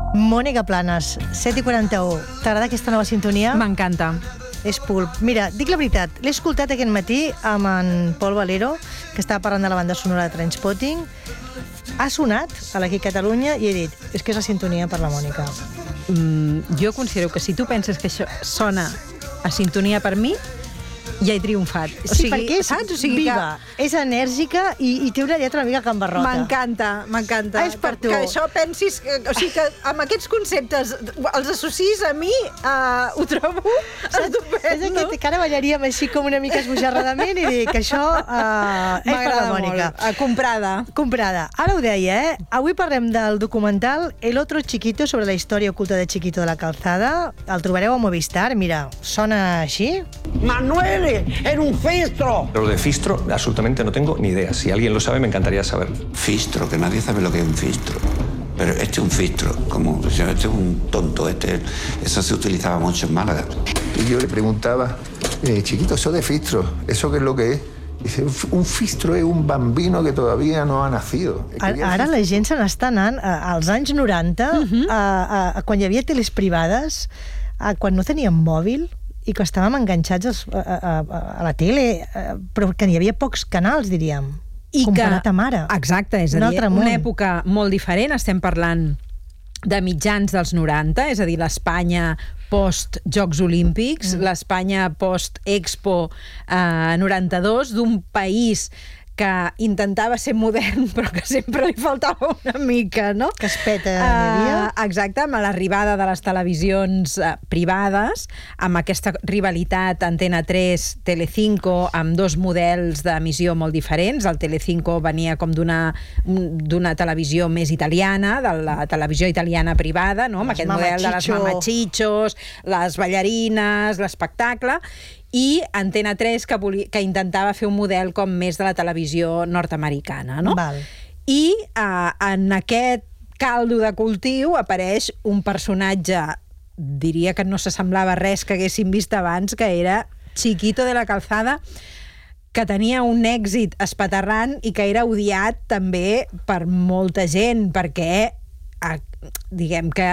Mònica Planes, 7:41. T'agrada aquesta nova sintonia? M'encanta. És pulp. Mira, dic la veritat, l'he escoltat aquest matí amb en Pol Valero, que estava parlant de la banda sonora de Trainspotting. Ha sonat a l'Aquí Catalunya i he dit, és que és la sintonia per la Mònica. Jo considero que si tu penses que això sona a sintonia per mi, ja he triomfat. Sí, perquè és viva, és enèrgica i té una lletra una mica cambarrota. M'encanta. És per tu. Que això pensis... O sigui, que amb aquests conceptes els associs a mi, ho trobo estupendo. És aquest que ara ballaríem així com una mica esbojarradament i dic que això és per la Mònica. Comprada. Ara ho deia, Avui parlem del documental El otro chiquito sobre la història oculta de Chiquito de la Calzada. El trobareu a Movistar. Mira, sona així. Manuel, era un fistro. Pero lo de fistro, absolutamente no tengo ni idea. Si alguien lo sabe, me encantaría saberlo. Fistro, que nadie sabe lo que es un fistro. Pero este es un fistro, como este es un tonto, eso se utilizaba mucho en Málaga. Y yo le preguntaba, chiquito, ¿eso de fistro? ¿Eso qué es lo que es? Dice, un fistro es un bambino que todavía no ha nacido. Ara la gent se n'està anant als anys 90, quan hi havia teles privades, quan no teníem mòbil, i que estàvem enganxats a la tele, però que n'hi havia pocs canals, diríem, comparat amb ara. Exacte, és a dir, una època molt diferent. Estem parlant de mitjans dels 90, és a dir, l'Espanya post-Jocs Olímpics, l'Espanya post-Expo 92, d'un país que intentava ser modern, però que sempre li faltava una mica, no? Que es peta n'hi havia. Exacte, amb l'arribada de les televisions privades, amb aquesta rivalitat Antena 3, Telecinco, amb dos models d'emissió molt diferents. El Telecinco venia com d'una televisió més italiana, de la televisió italiana privada, no? Amb aquest model de les mamachichos, les ballarines, l'espectacle, i Antena 3, que intentava fer un model com més de la televisió nord-americana, no? Val. I en aquest caldo de cultiu apareix un personatge, diria que no s'assemblava res que haguéssim vist abans, que era Chiquito de la Calzada, que tenia un èxit espaterrant i que era odiat també per molta gent, perquè diguem que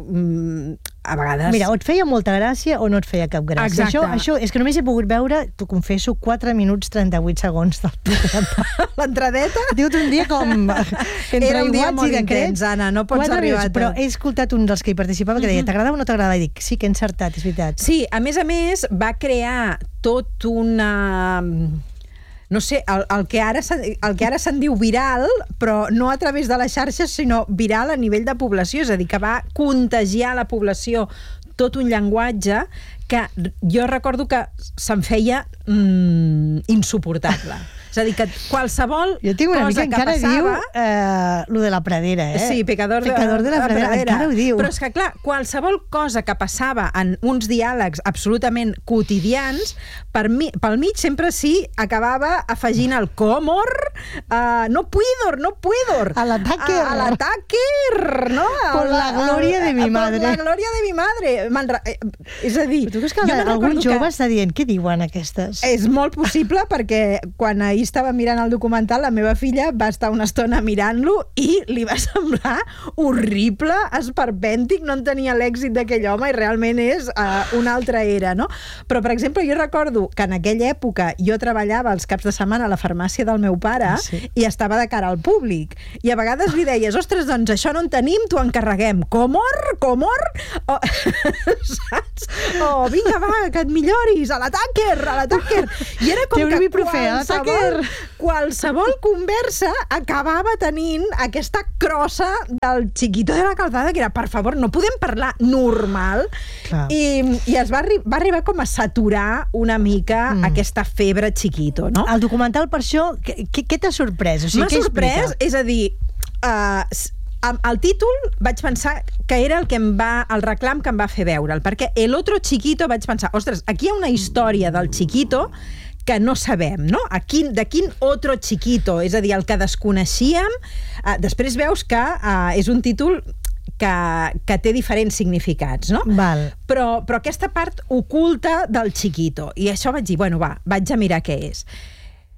a vegades... Mira, o et feia molta gràcia o no et feia cap gràcia. Això és que només he pogut veure, t'ho confesso, 4 minuts 38 segons del documental. L'entradeta? Ha tingut un dia com... Era un dia molt intens, Anna, no pots arribar a tot. Però he escoltat un dels que hi participava que deia, t'agradava o no t'agradava? I dic, sí, que he encertat, és veritat. Sí, a més, va crear tot una... no sé, el que ara se'n diu viral, però no a través de les xarxes, sinó viral a nivell de població, és a dir, que va contagiar la població tot un llenguatge que jo recordo que se'm feia insuportable. És a dir, que qualsevol jo tinc una cosa mica, que passava... lo de la pradera, Sí, pecador de la pradera. Encara ho diu. Però és que, clar, qualsevol cosa que passava en uns diàlegs absolutament quotidians, pel mig sempre sí acabava afegint el comor, no puedo, al ataque, no? Por la gloria de mi madre. Por la gloria de mi madre. És a dir... Però tu creus que algun jove està dient, què diuen aquestes? És molt possible, perquè quan ahir estava mirant el documental, la meva filla va estar una estona mirant-lo i li va semblar horrible, esperpèntic, no en tenia l'èxit d'aquell home i realment és una altra era, no? Però, per exemple, jo recordo que en aquella època jo treballava els caps de setmana a la farmàcia del meu pare i estava de cara al públic. I a vegades li deies, ostres, doncs això no en tenim, t'ho encarreguem. Comor? Saps? O vinga, va, que et milloris, a l'ataquer. I era com que qualsevol conversa acabava tenint aquesta crossa del Chiquito de la Calzada, que era, per favor, no podem parlar normal. I es va arribar com a saturar una mica aquesta febre Chiquito, no? El documental, per això, què t'ha sorprès? M'ha sorprès, és a dir, el títol vaig pensar que era el reclam que em va fer veure'l, perquè El otro chiquito vaig pensar, ostres, aquí hi ha una història del Chiquito que no sabem, no? De quin otro chiquito, és a dir, el que desconeixíem. Després veus que és un títol que té diferents significats, no? Val. Però aquesta part oculta del Chiquito. I això vaig dir, bueno, vaig a mirar què és.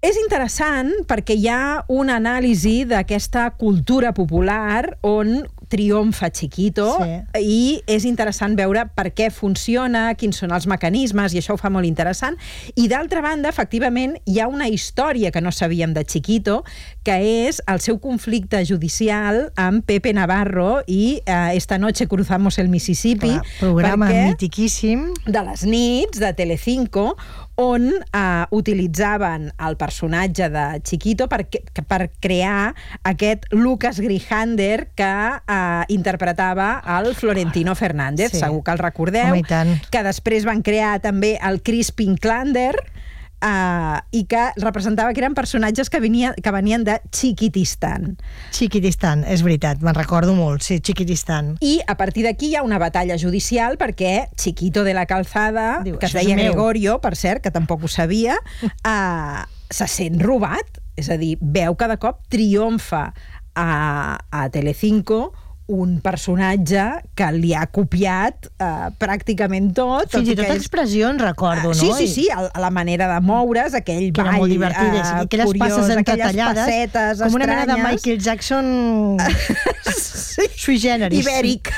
És interessant perquè hi ha una anàlisi d'aquesta cultura popular on triomfa Chiquito i és interessant veure per què funciona, quins són els mecanismes, i això ho fa molt interessant. I d'altra banda, efectivament, hi ha una història que no sabíem de Chiquito, que és el seu conflicte judicial amb Pepe Navarro i Esta noche cruzamos el Mississippi. Programa mitiquíssim. De les nits, de Telecinco, on utilitzaven el personatge de Chiquito per crear aquest Lucas Grijander que interpretava el Florentino Fernández, segur que el recordeu, que després van crear també el Crispin Klander, i que representava que eren personatges que venien de Chiquitistan. Chiquitistan, és veritat, me'n recordo molt, sí, Chiquitistan. I a partir d'aquí hi ha una batalla judicial perquè Chiquito de la Calzada, que es deia Gregorio, per cert, que tampoc ho sabia, se sent robat, és a dir, veu que de cop triomfa a Telecinco un personatge que li ha copiat pràcticament tot. Fins i tot expressions, recordo, no? Sí, la manera de moure's, aquell ball era molt divertit, aquelles passes entretallades, passetes com una mena de Michael Jackson sui generis. Ibèric.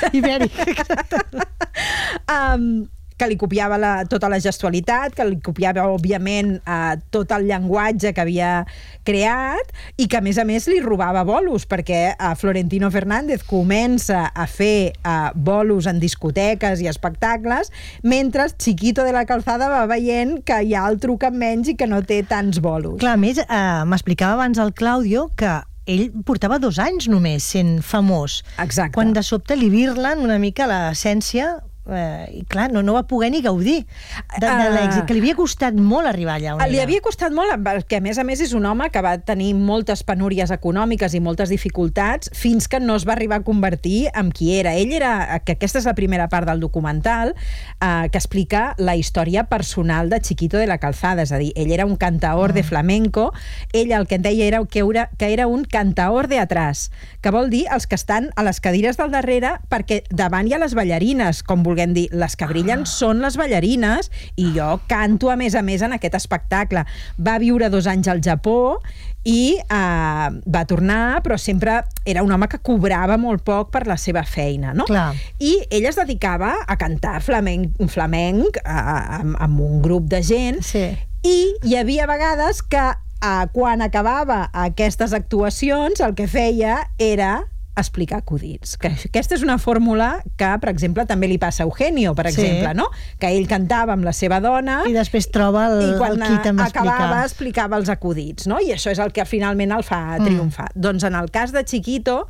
Que li copiava tota la gestualitat, que li copiava, òbviament, tot el llenguatge que havia creat i que, a més, li robava bolos, perquè Florentino Fernández comença a fer bolos en discoteques i espectacles, mentre Chiquito de la Calzada va veient que hi ha el truc amb menys i que no té tants bolos. Clar, a més, m'explicava abans el Claudio que ell portava 2 anys només sent famós. Exacte. Quan de sobte li virlen una mica l'essència, i clar, no va poder ni gaudir de l'èxit, que li havia costat molt arribar allà. Li havia costat molt, perquè a més és un home que va tenir moltes penúries econòmiques i moltes dificultats fins que no es va arribar a convertir en qui era. Que aquesta és la primera part del documental, que explica la història personal de Chiquito de la Calzada, és a dir, ell era un cantaor de flamenco, ell el que en deia era que era un cantaor de atrás, que vol dir els que estan a les cadires del darrere, perquè davant hi ha les ballarines, com vulguem dir, les que brillen són les ballarines, i jo canto a més en aquest espectacle. Va viure 2 anys al Japó i va tornar, però sempre era un home que cobrava molt poc per la seva feina, no? Clar. I ell es dedicava a cantar flamenc amb un grup de gent, i hi havia vegades que quan acabava aquestes actuacions el que feia era explicar acudits. Que aquesta és una fórmula que, per exemple, també li passa a Eugenio, per exemple, no? Que ell cantava amb la seva dona i després troba el kit amb explicar. I quan acabava explicava els acudits, no? I això és el que finalment el fa triomfar. Doncs en el cas de Chiquito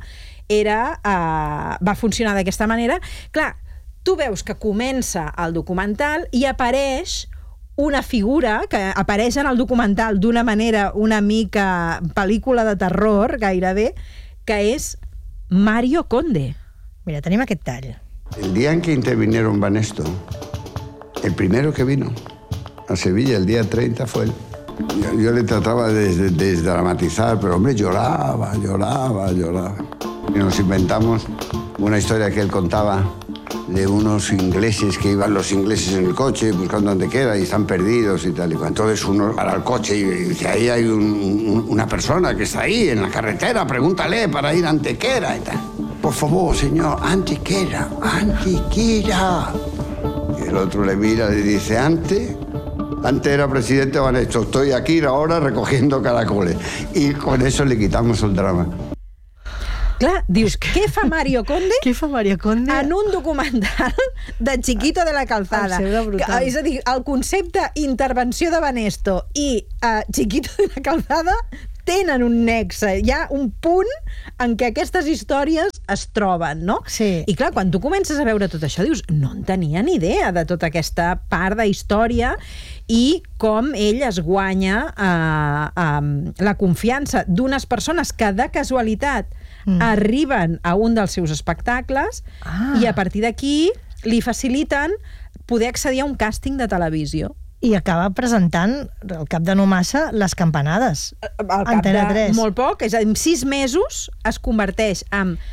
va funcionar d'aquesta manera. Clar, tu veus que comença el documental i apareix una figura que apareix en el documental d'una manera una mica pel·lícula de terror, gairebé, que és Mario Conde. Mira, tenim aquest tall. El día en que intervinieron Banesto, el primero que vino a Sevilla, el día 30, fue él. Yo le trataba de desdramatizar, pero hombre, lloraba. Y nos inventamos una historia que él contaba de unos ingleses que iban los ingleses en el coche buscando donde queda y están perdidos y tal. Y entonces uno para el coche y dice, ahí hay una persona que está ahí en la carretera, pregúntale para ir a Antequera y tal. Por favor, señor, Antequera. Y el otro le mira y le dice, antes era presidente Banesto, estoy aquí ahora recogiendo caracoles. Y con eso le quitamos el drama. Clar, dius, què fa Mario Conde? Què fa Mario Conde? En un documental de Chiquito de la Calzada. És a dir, el concepte intervenció de Banesto i Chiquito de la Calzada tenen un nexe, hi ha un punt en què aquestes històries es troben, no? Sí. I clar, quan tu comences a veure tot això, dius, no en tenia ni idea de tota aquesta part de història i com ell es guanya la confiança d'unes persones que de casualitat arriben a un dels seus espectacles i a partir d'aquí li faciliten poder accedir a un càsting de televisió. I acaba presentant, al cap de no massa, Les Campanades. Al cap de molt poc, és a dir, en 6 mesos es converteix en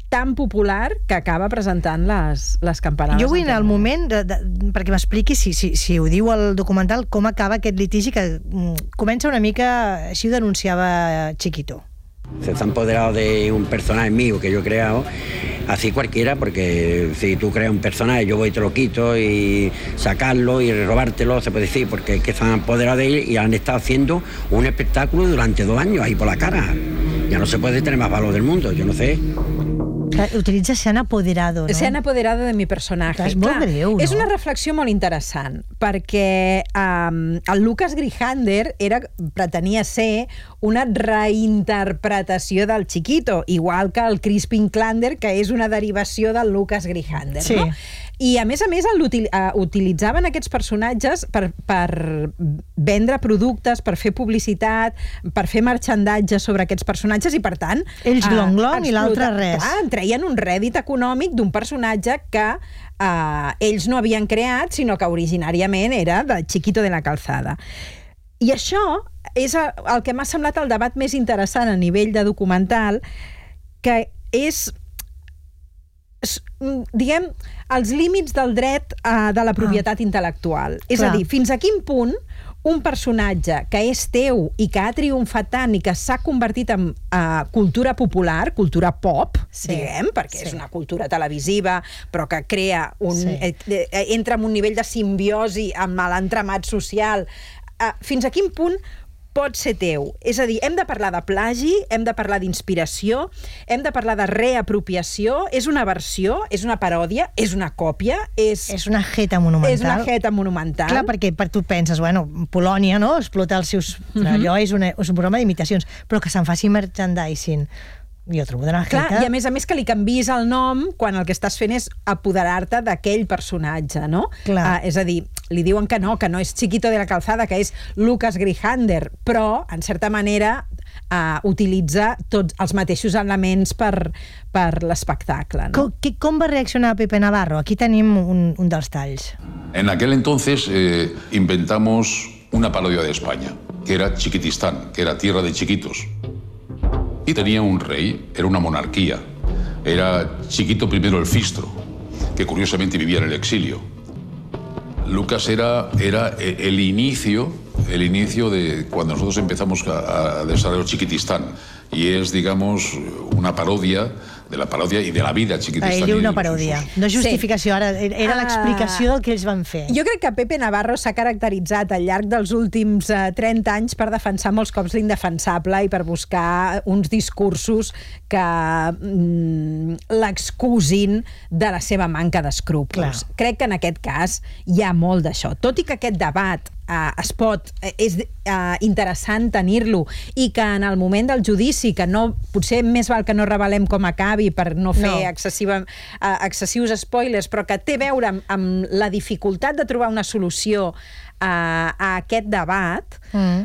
tan popular que acaba presentant les campanades. Jo vull anar al moment, perquè m'expliqui, si ho diu el documental, com acaba aquest litigi que comença una mica, així ho denunciava Chiquito. Se está empoderado de un personaje mío que yo he creado, así cualquiera, porque si tú creas un personaje, yo voy y te lo quito y sacarlo y robártelo, se puede decir, porque es que se han apoderado de él y han estado haciendo un espectáculo durante 2 años ahí por la cara. Ya no se puede tener más valor del mundo, yo no sé. Utilitza se han apoderado, no? Se han apoderado de mi personatge. És molt greu, no? És una reflexió molt interessant, perquè el Lucas Grijander pretenia ser una reinterpretació del Chiquito, igual que el Crispin Klander, que és una derivació del Lucas Grijander, sí. no? I a més utilitzaven aquests personatges per vendre productes, per fer publicitat, per fer marxandatge sobre aquests personatges i, per tant... Ells glong i l'altre res. Treien un rèdit econòmic d'un personatge que ells no havien creat, sinó que originàriament era de Chiquito de la Calzada. I això és el que m'ha semblat el debat més interessant a nivell de documental, que és diguem, els límits del dret de la propietat intel·lectual. És a dir, fins a quin punt un personatge que és teu i que ha triomfat tant i que s'ha convertit en cultura popular, cultura pop, diguem, perquè és una cultura televisiva, però que crea entra en un nivell de simbiosi amb l'entramat social, fins a quin punt pot ser teu. És a dir, hem de parlar de plagi, hem de parlar d'inspiració, hem de parlar de reapropiació, és una versió, és una paròdia, és una còpia, és una jeta monumental. És una jeta monumental. Clar, perquè tu penses, bueno, Polònia, no?, explota els seus... Allò és un programa d'imitacions, però que se'n faci merchandising. Jo trobo d'una jeta... Clar, i a més que li canviïs el nom quan el que estàs fent és apoderar-te d'aquell personatge, no? És a dir, li diuen que no és Chiquito de la Calzada, que és Lucas Grijander, però, en certa manera, utilitza tots els mateixos elements per l'espectacle, no? Com va reaccionar Pepe Navarro? Aquí tenim un dels talls. En aquel entonces inventamos una parodia de España, que era Chiquitistán, que era tierra de chiquitos. Y tenía un rey, era una monarquía. Era Chiquito I el Fistro, que curiosamente vivía en el exilio. Lucas era el inicio de cuando nosotros empezamos a desarrollar Chiquitistán. Y es, digamos, una parodia de la parodia i de la vida Chiquitistán. Era una paròdia, no justificació, ara era l'explicació del que ells van fer. Jo crec que Pepe Navarro s'ha caracteritzat al llarg dels últims 30 anys per defensar molts cops l'indefensable i per buscar uns discursos que l'excusin de la seva manca d'escrúpols. Crec que en aquest cas hi ha molt d'això. Tot i que aquest debat és interessant tenir-lo i que en el moment del judici, que potser més val que no revelem com acabi per no fer excessius spoilers, però que té a veure amb la dificultat de trobar una solució a aquest debat,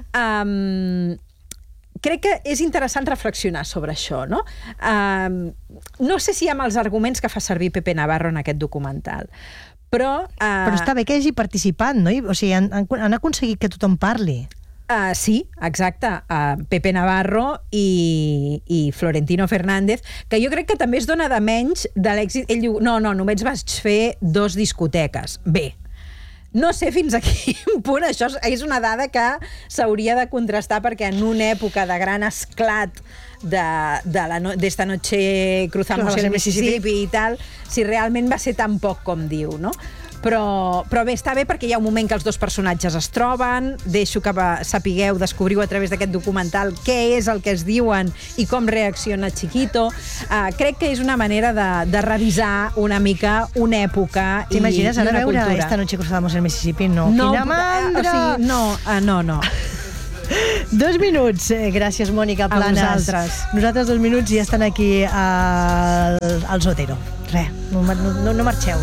crec que és interessant reflexionar sobre això, no? No sé si amb els arguments que fa servir Pepe Navarro en aquest documental, però està bé que hagi participat, no? O sigui, han aconseguit que tothom parli. Sí, exacte. Pepe Navarro i Florentino Fernández, que jo crec que també es dona de menys de l'èxit. Ell diu, no, només vaig fer 2 discoteques. Bé, no sé fins a quin punt això és una dada que s'hauria de contrastar, perquè en una època de gran esclat d'esta noche cruzamos el Mississippi i tal, si realment va ser tan poc com diu, no? Però bé, està bé perquè hi ha un moment que els 2 personatges es troben, deixo que sapigueu, descobriu a través d'aquest documental què és el que es diuen i com reacciona Chiquito. Crec que és una manera de revisar una mica una època i una cultura. T'imagines ara veure Esta noche cruzamos el Mississippi? No. Quina mandra! No. 2 minuts. Gràcies, Mònica Planes. A vosaltres. Nosaltres 2 minuts i ja estan aquí al Zotero. Res, no marxeu.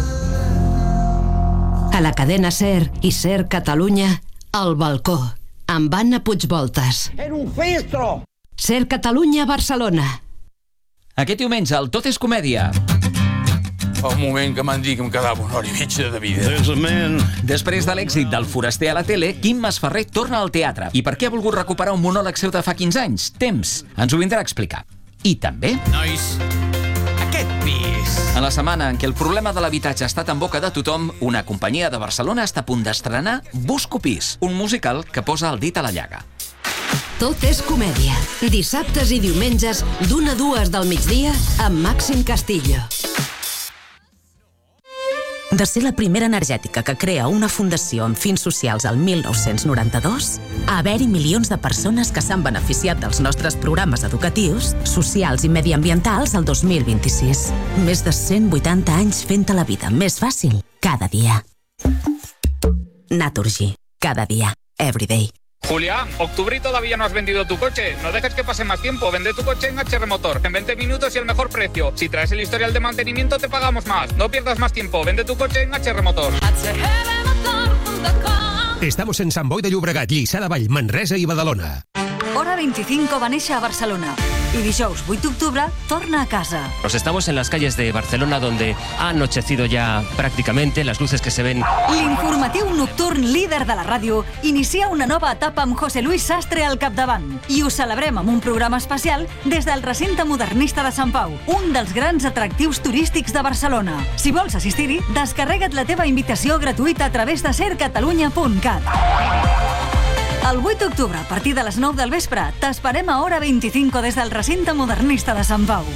A la cadena SER i SER Catalunya, El Balcó, amb Anna Puigvoltas. Era un festro! SER Catalunya, Barcelona. Aquest diumenge, el Tot és Comèdia. Fa un moment que m'han dit que em quedava 1 hora i mitja de vida. Després de l'èxit del Foraster a la tele, Quim Masferrer torna al teatre. I per què ha volgut recuperar un monòleg seu de fa 15 anys? Temps. Ens ho vindrà a explicar. I també... Nois, aquest En la setmana en què el problema de l'habitatge ha estat en boca de tothom, una companyia de Barcelona està a punt d'estrenar Busco Pis, un musical que posa el dit a la llaga. Tot és comèdia. Dissabtes i diumenges, d'1 a 2 del migdia, amb Màxim Castillo. De ser la primera energètica que crea una fundació amb fins socials al 1992, a haver-hi milions de persones que s'han beneficiat dels nostres programes educatius, socials i mediambientals al 2026. Més de 180 anys fent la vida més fàcil cada dia. Naturgy. Cada dia. Everyday. Julián, octubre y todavía no has vendido tu coche. No dejes que pase más tiempo. Vende tu coche en HR Motor. En 20 minutos y el mejor precio. Si traes el historial de mantenimiento, te pagamos más. No pierdas más tiempo. Vende tu coche en HR Motor. Estamos en Sant Boi de Llobregat, Lliçà de Vall, Manresa i Badalona. Hora 25 va néixer a Barcelona y dijous 8 d'octubre torna a casa. Nos estamos en las calles de Barcelona donde ha anochecido ya prácticamente, las luces que se ven. L'informatiu nocturn líder de la ràdio inicia una nova etapa amb José Luis Sastre al capdavant i ho celebrem amb un programa especial des del recinte modernista de Sant Pau, un dels grans atractius turístics de Barcelona. Si vols assistir-hi, descarrega't la teva invitació gratuïta a través de sercatalunya.cat. El 8 d'octubre, a partir de les 9 del vespre, t'esperem a Hora 25 des del recinte modernista de Sant Pau.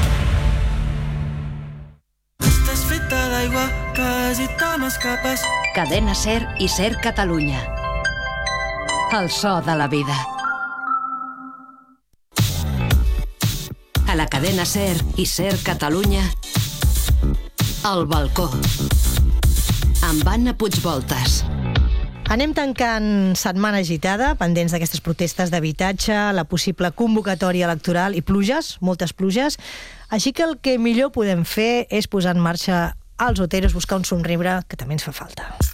Estàs feta d'aigua, quasi te m'escapes. Cadena Ser i Ser Catalunya. El so de la vida. A la cadena Ser i Ser Catalunya, El Balcó, amb Anna Puigvoltas. Anem tancant setmana agitada, pendents d'aquestes protestes d'habitatge, la possible convocatòria electoral i pluges, moltes pluges. Així que el que millor podem fer és posar en marxa els Oteros, buscar un somriure que també ens fa falta.